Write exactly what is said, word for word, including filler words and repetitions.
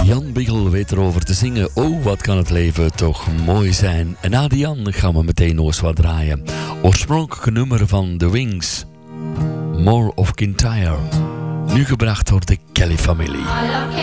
Jan Biggel weet erover te zingen. Oh, wat kan het leven toch mooi zijn. En na die Jan gaan we meteen nog eens wat draaien. Oorspronkelijke nummer van The Wings. More of Kintyre. Nu gebracht door de Kelly-familie.